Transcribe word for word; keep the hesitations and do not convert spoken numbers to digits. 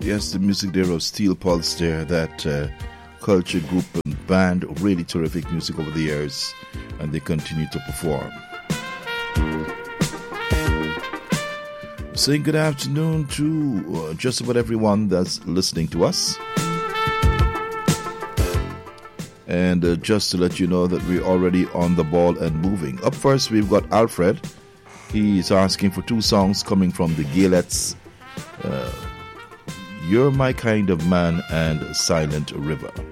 Yes, the music there of Steel Pulse there, that uh, culture group and band, really terrific music over the years, and they continue to perform. Saying good afternoon to uh, just about everyone that's listening to us. And uh, just to let you know that we're already on the ball and moving. Up first, we've got Alfred. He's asking for two songs coming from the Gaylettes. Uh, You're My Kind of Man and Silent River.